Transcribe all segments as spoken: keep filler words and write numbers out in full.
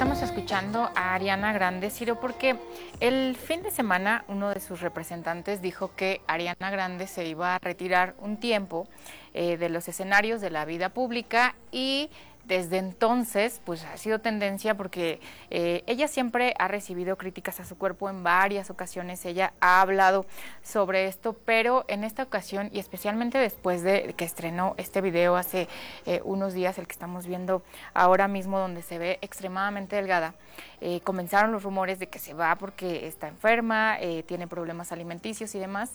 estamos escuchando a Ariana Grande, Ciro, porque el fin de semana uno de sus representantes dijo que Ariana Grande se iba a retirar un tiempo eh, de los escenarios de la vida pública, y desde entonces pues ha sido tendencia porque eh, ella siempre ha recibido críticas a su cuerpo en varias ocasiones. Ella ha hablado sobre esto, pero en esta ocasión, y especialmente después de que estrenó este video hace eh, unos días, el que estamos viendo ahora mismo, donde se ve extremadamente delgada, eh, comenzaron los rumores de que se va porque está enferma, eh, tiene problemas alimenticios y demás.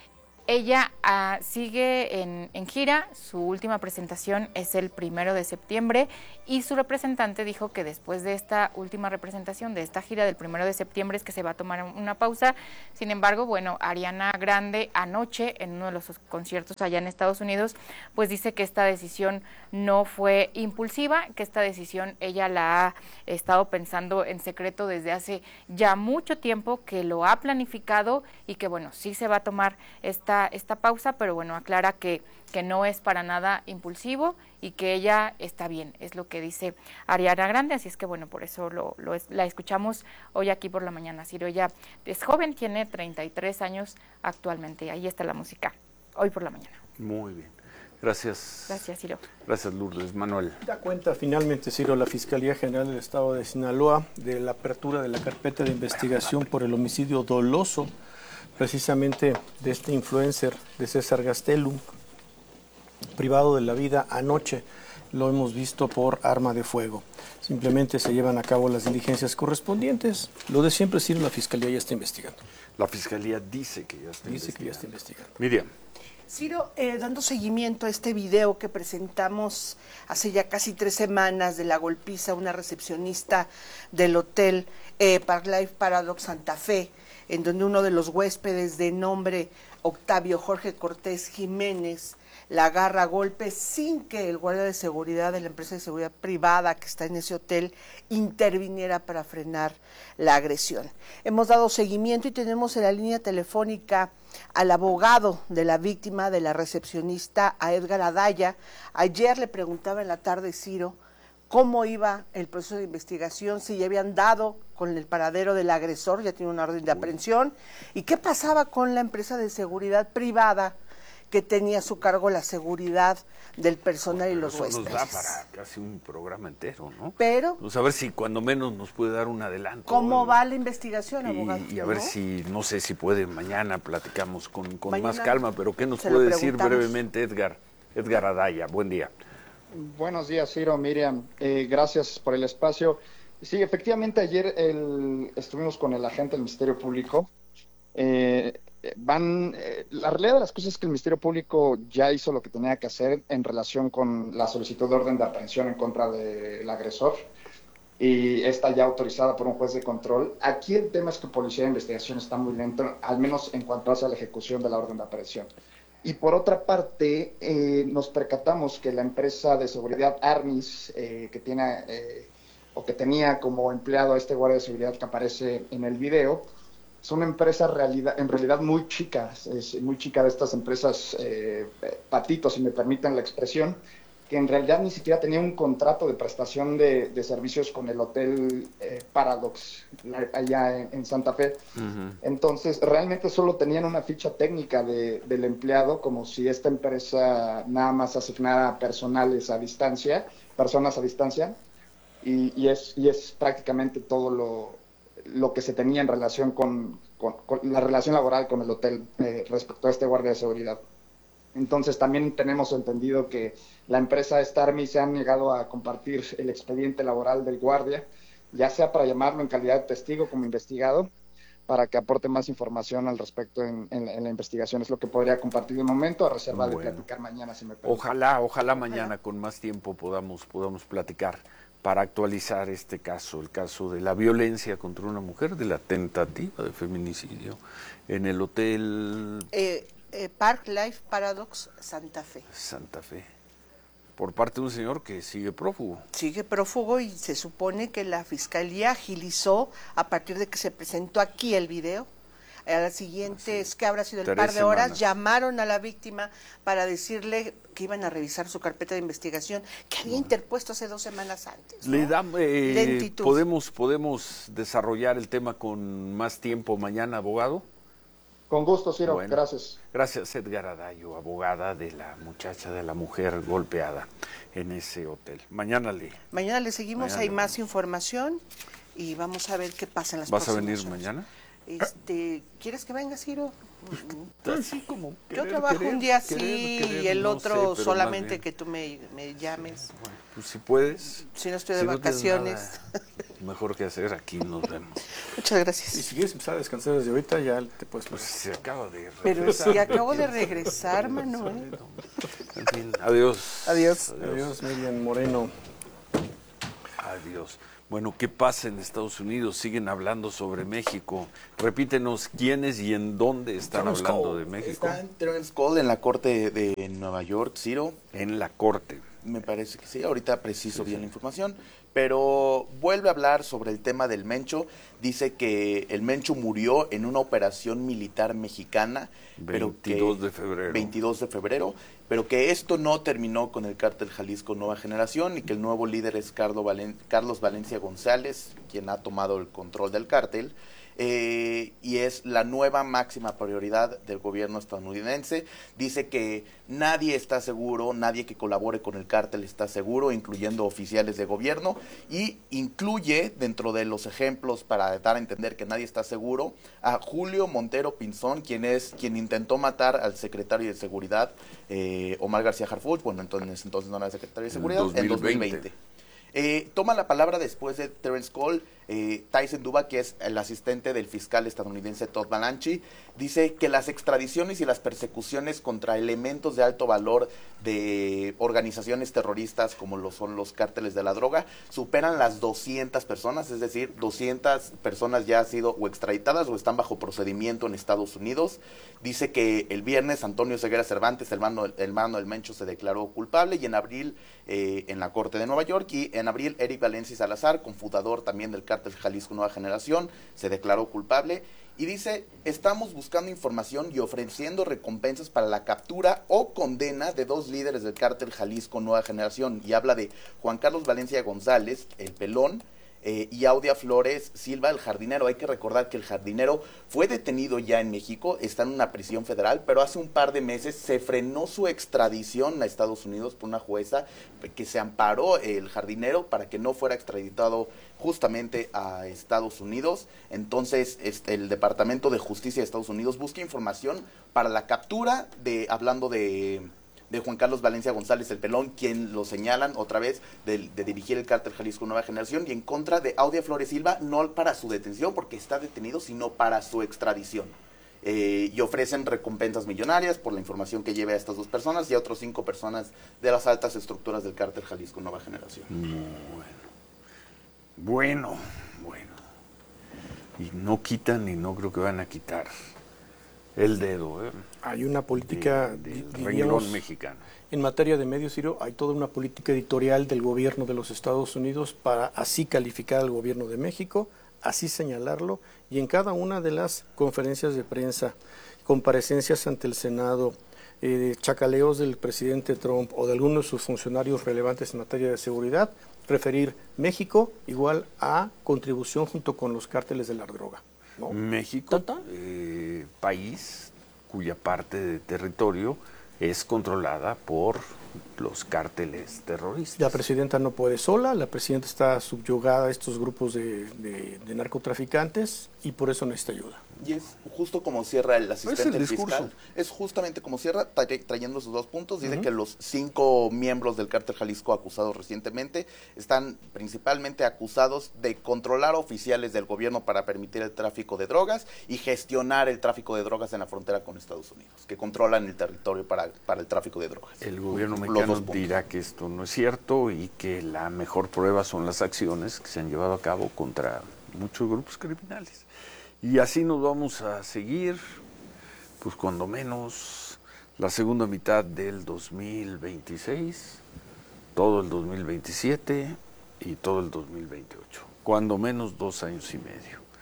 Ella uh, sigue en, en gira. Su última presentación es el primero de septiembre, y su representante dijo que después de esta última representación, de esta gira del primero de septiembre, es que se va a tomar una pausa. Sin embargo, bueno, Ariana Grande anoche en uno de los conciertos allá en Estados Unidos, pues dice que esta decisión no fue impulsiva, que esta decisión ella la ha estado pensando en secreto desde hace ya mucho tiempo, que lo ha planificado y que bueno, sí se va a tomar esta esta pausa, pero bueno, aclara que, que no es para nada impulsivo y que ella está bien, es lo que dice Ariana Grande. Así es que bueno, por eso lo, lo es, la escuchamos hoy aquí por la mañana. Ciro, ella es joven, tiene treinta y tres años actualmente. Ahí está la música, hoy por la mañana. Muy bien. Gracias. Gracias, Ciro. Gracias, Lourdes. Manuel. Da cuenta finalmente, Ciro, la Fiscalía General del Estado de Sinaloa de la apertura de la carpeta de investigación por el homicidio doloso precisamente de este influencer, de César Gastelum, privado de la vida anoche. Lo hemos visto por arma de fuego. Simplemente se llevan a cabo las diligencias correspondientes. Lo de siempre, Ciro, la Fiscalía ya está investigando. La Fiscalía dice que ya está dice investigando. que ya está investigando. Miriam. Ciro, eh, dando seguimiento a este video que presentamos hace ya casi tres semanas de la golpiza a una recepcionista del hotel eh, Park Life Paradox Santa Fe, en donde uno de los huéspedes de nombre Octavio Jorge Cortés Jiménez la agarra a golpes sin que el guardia de seguridad de la empresa de seguridad privada que está en ese hotel interviniera para frenar la agresión. Hemos dado seguimiento y tenemos en la línea telefónica al abogado de la víctima, de la recepcionista, a Edgar Adaya. Ayer le preguntaba en la tarde, Ciro, cómo iba el proceso de investigación, si ya habían dado con el paradero del agresor, ya tiene una orden de aprehensión, y qué pasaba con la empresa de seguridad privada que tenía a su cargo la seguridad del personal y los huéspedes. Eso nos da para casi un programa entero, ¿no? Pero, pues a ver si cuando menos nos puede dar un adelanto. ¿cómo va la investigación, abogado? Y, y a ver, ¿no? si, no sé si puede, mañana platicamos con, con más calma, pero ¿qué nos se puede decir brevemente Edgar? Edgar Adaya, buen día. Buenos días, Ciro, Miriam, eh, gracias por el espacio. Sí, efectivamente, ayer el, estuvimos con el agente del Ministerio Público. Eh, van, eh, la realidad de las cosas es que el Ministerio Público ya hizo lo que tenía que hacer en relación con la solicitud de orden de aprehensión en contra del agresor, y está ya autorizada por un juez de control. Aquí el tema es que Policía de Investigación está muy lento, al menos en cuanto a la ejecución de la orden de aprehensión. Y por otra parte, eh, nos percatamos que la empresa de seguridad Armis, eh, que tiene eh, o que tenía como empleado a este guardia de seguridad que aparece en el video, es una empresa realidad, en realidad muy chica, es muy chica, de estas empresas eh, patitos, si me permiten la expresión, que en realidad ni siquiera tenía un contrato de prestación de, de servicios con el hotel eh, Paradox, allá en, en Santa Fe. Uh-huh. Entonces, realmente solo tenían una ficha técnica de, del empleado, como si esta empresa nada más asignara personales a distancia, personas a distancia, y, y, es, y es prácticamente todo lo, lo que se tenía en relación con, con, con la relación laboral con el hotel eh, respecto a este guardia de seguridad. Entonces también tenemos entendido que la empresa Starmi se ha negado a compartir el expediente laboral del guardia, ya sea para llamarlo en calidad de testigo como investigado, para que aporte más información al respecto en, en, en la investigación. Es lo que podría compartir de momento, a reserva bueno. de platicar mañana, si me permite. Ojalá, ojalá mañana con más tiempo podamos, podamos platicar para actualizar este caso, el caso de la violencia contra una mujer, de la tentativa de feminicidio en el hotel... Eh, Eh, Park Life Paradox Santa Fe. Santa Fe. Por parte de un señor que sigue prófugo. Sigue prófugo, y se supone que la Fiscalía agilizó, a partir de que se presentó aquí el video, A las siguientes, Así. que habrá sido el Tres par de horas, semanas. llamaron a la víctima para decirle que iban a revisar su carpeta de investigación que había interpuesto hace dos semanas antes, ¿no? Le damos, eh, Lentitud. podemos, podemos desarrollar el tema con más tiempo mañana, abogado. Con gusto, Ciro, Bueno, gracias. Gracias, Edgar Adayo, abogada de la muchacha, de la mujer golpeada en ese hotel. Mañana le... Mañana le seguimos, Mañana hay le más vemos. información y vamos a ver qué pasa en las ¿Vas a próximas venir horas. mañana? Este, ¿quieres que venga, Ciro? Así como Yo querer, trabajo querer, un día querer, sí querer, y el no otro sé, pero más solamente bien. que tú me, me llames. Bueno, pues si puedes. Si no estoy de si no tienes vacaciones. nada mejor que hacer, aquí nos vemos. Muchas Y gracias. si quieres empezar a descansar desde ahorita, ya te puedes Pues pasar. se acaba de Pero regresar. si acabo de regresar, Manuel. En fin, adiós. Adiós. Adiós, Miriam Moreno. Adiós. Bueno, ¿qué pasa en Estados Unidos? Siguen hablando sobre México. Repítenos quiénes y en dónde están Terrence hablando Cole. de México. Está Terrence Cole en la corte de Nueva York, Ciro. En la corte. Me parece que sí, ahorita preciso bien la información, pero vuelve a hablar sobre el tema del Mencho. Dice que el Mencho murió en una operación militar mexicana, pero que- veintidós de febrero. veintidós de febrero, pero que esto no terminó con el cártel Jalisco Nueva Generación y que el nuevo líder es Carlos, Valen- Carlos Valencia González, quien ha tomado el control del cártel. Eh, y es la nueva máxima prioridad del gobierno estadounidense. Dice que nadie está seguro, nadie que colabore con el cártel está seguro, incluyendo oficiales de gobierno, y incluye dentro de los ejemplos para dar a entender que nadie está seguro a Julio Montero Pinzón, quien es quien intentó matar al secretario de Seguridad, eh, Omar García Harfuch, bueno, entonces, entonces no era secretario de En Seguridad, en dos mil veinte. Eh, toma la palabra después de Terrence Cole, eh, Tyson Duba, que es el asistente del fiscal estadounidense Todd Balanchi, dice que las extradiciones y las persecuciones contra elementos de alto valor de organizaciones terroristas como lo son los cárteles de la droga superan las doscientas personas, es decir, doscientas personas ya han sido o extraditadas o están bajo procedimiento en Estados Unidos. Dice que el viernes Antonio Ceguera Cervantes, el hermano, el hermano del Mencho, se declaró culpable y en abril eh, en la Corte de Nueva York y en abril Eric Valencia Salazar, confundador también del cártel Jalisco Nueva Generación, se declaró culpable. Y dice, estamos buscando información y ofreciendo recompensas para la captura o condena de dos líderes del cártel Jalisco Nueva Generación. Y habla de Juan Carlos Valencia González, el pelón, eh, y Audia Flores Silva, el jardinero. Hay que recordar que el jardinero fue detenido ya en México, está en una prisión federal, pero hace un par de meses se frenó su extradición a Estados Unidos por una jueza que se amparó el jardinero para que no fuera extraditado justamente a Estados Unidos. Entonces este, el Departamento de Justicia de Estados Unidos busca información para la captura de, hablando de, de Juan Carlos Valencia González, el pelón, quien lo señalan otra vez de, de dirigir el cártel Jalisco Nueva Generación, y en contra de Audia Flores Silva, no para su detención porque está detenido, sino para su extradición. Eh, y ofrecen recompensas millonarias por la información que lleve a estas dos personas y a otras cinco personas de las altas estructuras del cártel Jalisco Nueva Generación. Bueno. Bueno, bueno. Y no quitan y no creo que van a quitar el dedo, ¿eh? Hay una política, de, del di- renglón diríamos, mexicano. en materia de medios, Ciro, hay toda una política editorial del gobierno de los Estados Unidos para así calificar al gobierno de México, así señalarlo, y en cada una de las conferencias de prensa, comparecencias ante el Senado, eh, chacaleos del presidente Trump o de algunos de sus funcionarios relevantes en materia de seguridad, referir México igual a contribución junto con los cárteles de la droga, ¿no? México, ¿Tata? eh, país cuya parte de territorio es controlada por los cárteles terroristas. La presidenta no puede sola, la presidenta está subyugada a estos grupos de, de, de narcotraficantes y por eso necesita ayuda. Y es justo como cierra el asistente Es el del discurso. fiscal. Es justamente como cierra, tra trayendo esos dos puntos. Dice Uh-huh. que los cinco miembros del cártel Jalisco acusados recientemente están principalmente acusados de controlar oficiales del gobierno para permitir el tráfico de drogas y gestionar el tráfico de drogas en la frontera con Estados Unidos, que controlan el territorio para, para el tráfico de drogas. El gobierno Los mexicano dos puntos. dirá que esto no es cierto y que la mejor prueba son las acciones que se han llevado a cabo contra muchos grupos criminales. Y así nos vamos a seguir, pues cuando menos la segunda mitad del dos mil veintiséis, todo el dos mil veintisiete y todo el dos mil veintiocho. Cuando menos dos años y medio.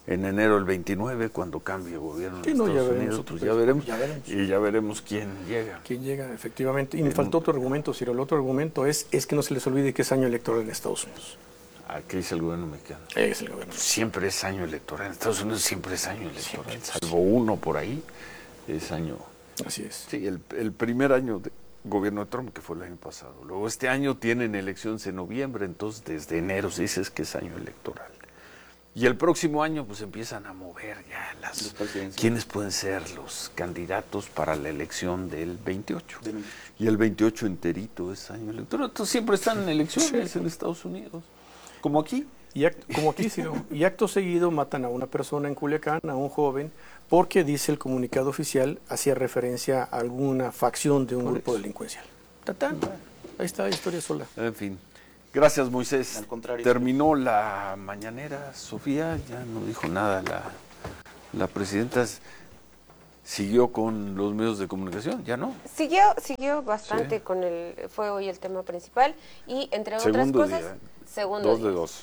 en enero del veintinueve, cuando cambie el gobierno sí, de no, Estados ya Unidos, veremos, pues ya veremos, ya veremos. Y ya veremos quién llega. ¿Quién llega? Efectivamente. Y me faltó otro argumento, Ciro. El otro argumento es, es que no se les olvide que es año electoral en Estados Unidos. ¿A qué dice el gobierno mexicano? Es el gobierno. Siempre es año electoral. En Estados Unidos siempre es año electoral. Siempre. Salvo uno por ahí, es año... Así es. Sí, el, el primer año de gobierno de Trump, que fue el año pasado. Luego este año tienen elecciones en noviembre, entonces desde enero se dice que es año electoral. Y el próximo año pues empiezan a mover ya las... ¿Quiénes pueden ser los candidatos para la elección del veintiocho? De y el veintiocho enterito es año electoral. Entonces siempre están en elecciones sí. en Estados Unidos. Como aquí. Y act, como aquí, sí, ¿no? Y acto seguido matan a una persona en Culiacán, a un joven, porque dice el comunicado oficial, hacía referencia a alguna facción de un Por grupo eso. delincuencial. ¡Tatán! Ahí está la historia sola. En fin. Gracias, Moisés. Al contrario. Terminó la mañanera, Sofía, ya no dijo nada la, la presidenta. ¿Siguió con los medios de comunicación? ¿Ya no? Siguió, siguió bastante sí. con el, fue hoy el tema principal y entre otras segundo cosas, día. segundo dos día. de dos.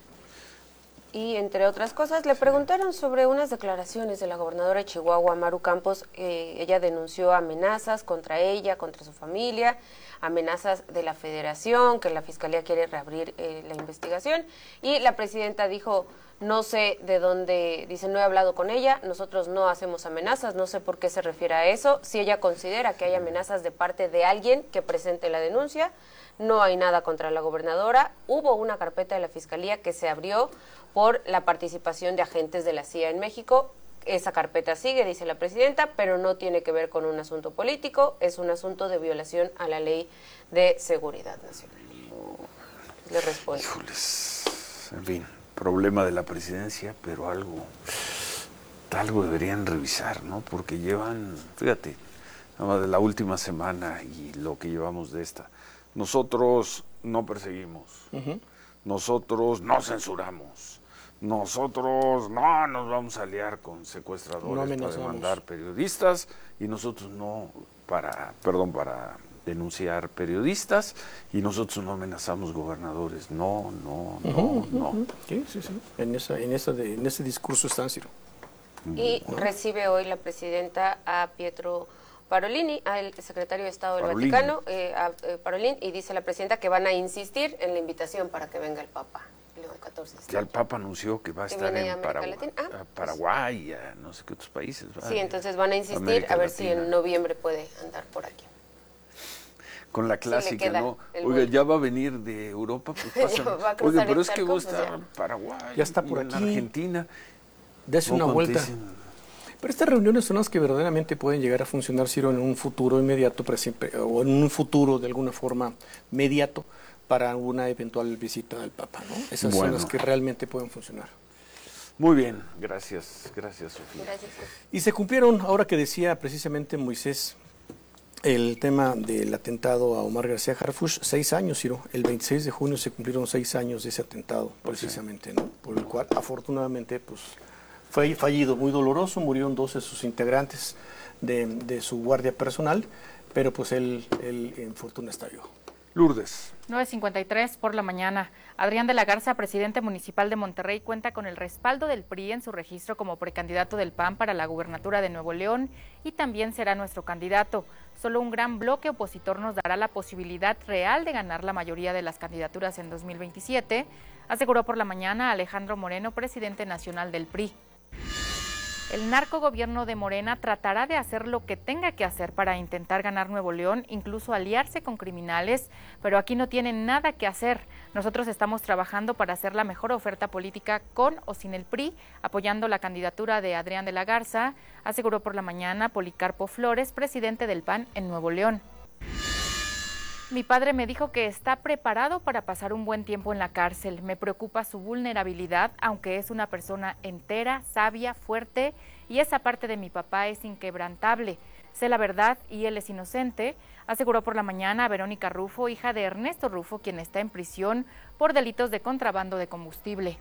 Y entre otras cosas, le preguntaron sobre unas declaraciones de la gobernadora de Chihuahua, Maru Campos. Eh, ella denunció amenazas contra ella, contra su familia, amenazas de la Federación, que la Fiscalía quiere reabrir eh, la investigación. Y la presidenta dijo, no sé de dónde, dice, no he hablado con ella, nosotros no hacemos amenazas, no sé por qué se refiere a eso. Si ella considera que hay amenazas de parte de alguien que presente la denuncia, no hay nada contra la gobernadora. Hubo una carpeta de la Fiscalía que se abrió por la participación de agentes de la C I A en México. Esa carpeta sigue, dice la presidenta, pero no tiene que ver con un asunto político, es un asunto de violación a la Ley de Seguridad Nacional. Le respondo. Híjoles, en fin, problema de la presidencia, pero algo, algo deberían revisar, ¿no? Porque llevan, fíjate, nada más de la última semana y lo que llevamos de esta. Nosotros no perseguimos, uh-huh. nosotros no censuramos, nosotros no nos vamos a aliar con secuestradores no para demandar periodistas y nosotros no para, perdón, para denunciar periodistas y nosotros no amenazamos gobernadores, no, no, no, uh-huh, no. Uh-huh. Sí, sí, sí. En esa, en esa de, en ese discurso está Ciro. Y ¿no? recibe hoy la presidenta a Pietro Parolin, al secretario de Estado del Parolin. Vaticano, eh, a, eh, Parolin, y dice la presidenta que van a insistir en la invitación para que venga el Papa. León catorce. Ya el Papa anunció que va a que estar en Paraguay, ah, a Paraguay, a no sé qué otros países. ¿Va? Sí, entonces van a insistir América a ver Latina. Si en noviembre puede andar por aquí. Con la clásica, sí, ¿no? Oiga, ya va a venir de Europa, pues pasa. Oiga, pero es que va a estar en Paraguay, ya está por en aquí. Argentina. Dese una vuelta. Pero estas reuniones son las que verdaderamente pueden llegar a funcionar, Ciro, en un futuro inmediato, o en un futuro de alguna forma mediato, para una eventual visita del Papa, ¿no? Esas bueno. son las que realmente pueden funcionar. Muy bien, gracias, gracias, Sofía. Gracias. Y se cumplieron, ahora que decía precisamente Moisés, el tema del atentado a Omar García Harfuch, seis años, Ciro. El veintiséis de junio se cumplieron seis años de ese atentado, precisamente, ¿no? Por el cual, afortunadamente, pues, fue fallido, muy doloroso, murieron dos de sus integrantes de, de su guardia personal, pero pues él, él en fortuna estalló. Lourdes. nueve cincuenta y tres por la mañana. Adrián de la Garza, presidente municipal de Monterrey, cuenta con el respaldo del P R I en su registro como precandidato del P A N para la gubernatura de Nuevo León y también será nuestro candidato. Solo un gran bloque opositor nos dará la posibilidad real de ganar la mayoría de las candidaturas en dos mil veintisiete, aseguró por la mañana Alejandro Moreno, presidente nacional del P R I. El narcogobierno de Morena tratará de hacer lo que tenga que hacer para intentar ganar Nuevo León, incluso aliarse con criminales, pero aquí no tienen nada que hacer. Nosotros estamos trabajando para hacer la mejor oferta política con o sin el P R I, apoyando la candidatura de Adrián de la Garza, aseguró por la mañana Policarpo Flores, presidente del P A N en Nuevo León. Mi padre me dijo que está preparado para pasar un buen tiempo en la cárcel. Me preocupa su vulnerabilidad, aunque es una persona entera, sabia, fuerte, y esa parte de mi papá es inquebrantable. Sé la verdad y él es inocente, aseguró por la mañana Verónica Rufo, hija de Ernesto Rufo, quien está en prisión por delitos de contrabando de combustible.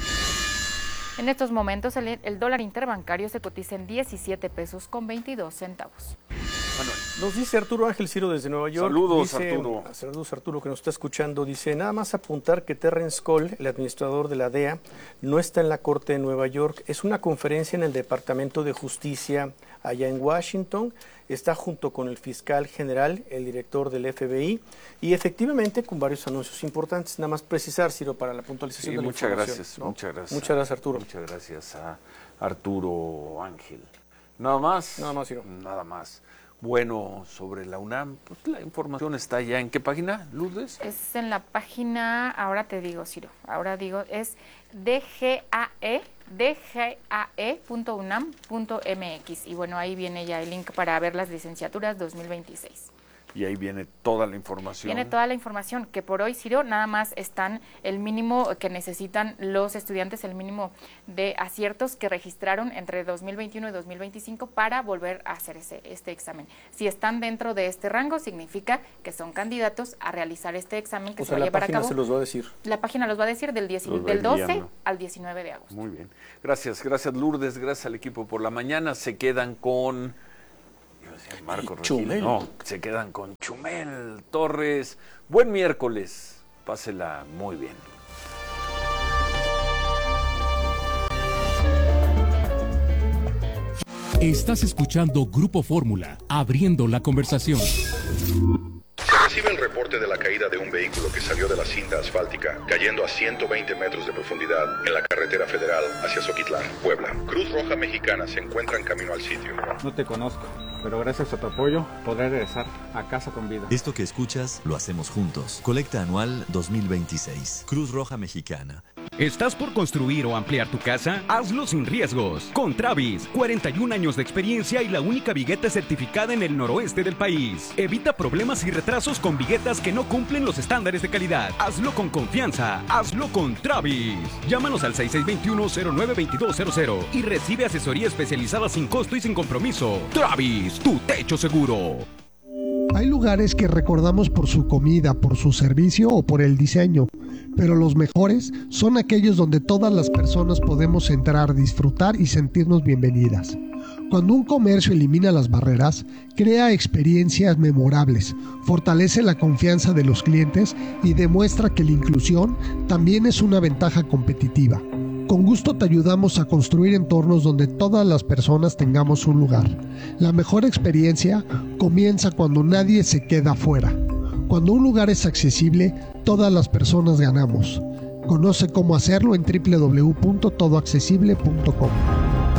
En estos momentos el, el dólar interbancario se cotiza en diecisiete pesos con veintidós centavos. Manuel. Nos dice Arturo Ángel Ciro desde Nueva York. Saludos, dice, Arturo. Saludos, Arturo, que nos está escuchando. Dice, nada más apuntar que Terrence Cole, el administrador de la D E A, no está en la Corte de Nueva York. Es una conferencia en el Departamento de Justicia allá en Washington. Está junto con el fiscal general, el director del F B I, y efectivamente con varios anuncios importantes. Nada más precisar, Ciro, para la puntualización Sí, de la muchas información, gracias, ¿no? muchas gracias. Muchas gracias, Arturo. Muchas gracias a Arturo Ángel. Nada más. Nada más, Ciro. Nada más. Bueno, sobre la UNAM, pues la información está ya en qué página, Lourdes. Es en la página, ahora te digo, Ciro, ahora digo, es D G A E, D G A E punto unam punto M X. Y bueno, ahí viene ya el link para ver las licenciaturas dos mil veintiséis. Y ahí viene toda la información. Viene toda la información, que por hoy, Ciro, nada más están el mínimo que necesitan los estudiantes, el mínimo de aciertos que registraron entre dos mil veintiuno y dos mil veinticinco para volver a hacer ese, este examen. Si están dentro de este rango, significa que son candidatos a realizar este examen que O se sea, va a la llevar a página cabo. se los va a decir. La página los va a decir del, diez, Los va del doce enviando. al diecinueve de agosto. Muy bien. Gracias, gracias Lourdes, gracias al equipo por la mañana. Se quedan con... Marco Chumel. No, se quedan con Chumel Torres. Buen miércoles. Pásela muy bien. Estás escuchando Grupo Fórmula, abriendo la conversación. Se recibe el reporte de la caída de un vehículo que salió de la cinta asfáltica, cayendo a ciento veinte metros de profundidad en la carretera federal hacia Zoquitlán, Puebla. Cruz Roja Mexicana se encuentra en camino al sitio. No te conozco, pero gracias a tu apoyo podré regresar a casa con vida. Esto que escuchas lo hacemos juntos. Colecta anual dos mil veintiséis. Cruz Roja Mexicana. ¿Estás por construir o ampliar tu casa? Hazlo sin riesgos. Con Travis, cuarenta y un años de experiencia y la única vigueta certificada en el noroeste del país. Evita problemas y retrasos con viguetas que no cumplen los estándares de calidad. Hazlo con confianza. Hazlo con Travis. Llámanos al seis seis dos uno, cero nueve dos dos cero cero y recibe asesoría especializada sin costo y sin compromiso. Travis, tu techo seguro. Hay lugares que recordamos por su comida, por su servicio o por el diseño, pero los mejores son aquellos donde todas las personas podemos entrar, disfrutar y sentirnos bienvenidas. Cuando un comercio elimina las barreras, crea experiencias memorables, fortalece la confianza de los clientes y demuestra que la inclusión también es una ventaja competitiva. Con gusto te ayudamos a construir entornos donde todas las personas tengamos un lugar. La mejor experiencia comienza cuando nadie se queda fuera. Cuando un lugar es accesible, todas las personas ganamos. Conoce cómo hacerlo en doble u doble u doble u punto todo accesible punto com.